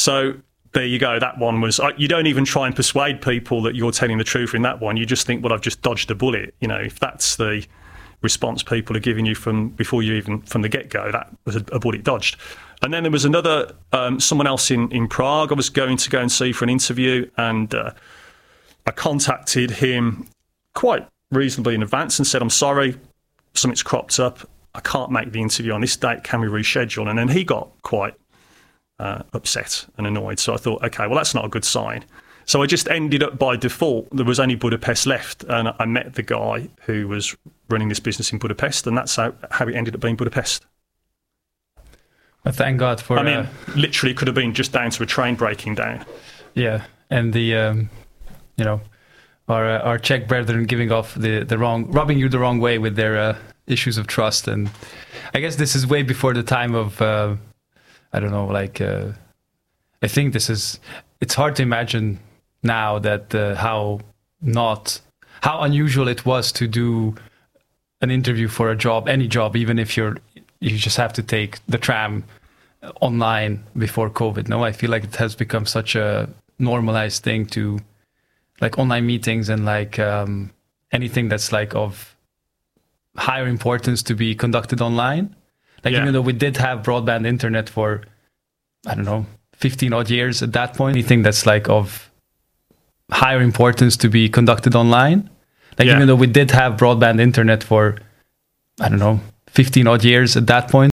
So there you go. That one was, you don't even try and persuade people that you're telling the truth in that one. You just think, well, I've just dodged a bullet. You know, if that's the response people are giving you from the get-go, that was a bullet dodged. And then there was another, someone else in Prague I was going to go and see for an interview, and I contacted him quite reasonably in advance and said, I'm sorry, something's cropped up. I can't make the interview on this date. Can we reschedule? And then he got quite upset and annoyed. So I thought, okay, well, that's not a good sign. So I just ended up, by default, there was only Budapest left, and I met the guy who was running this business in Budapest, and that's how it ended up being Budapest. Well, thank God for... I mean, literally could have been just down to a train breaking down. Yeah, and the, our Czech brethren giving off rubbing you the wrong way with their issues of trust. And I guess this is way before the time of, I think it's hard to imagine now that how unusual it was to do an interview for a job, any job, even if you just have to take the tram online before COVID. No, I feel like it has become such a normalized thing to, like, online meetings and like anything that's like of higher importance to be conducted online. Like, even though we did have broadband internet for, 15 odd years at that point, anything that's like of higher importance to be conducted online. Like, even though we did have broadband internet for, 15 odd years at that point,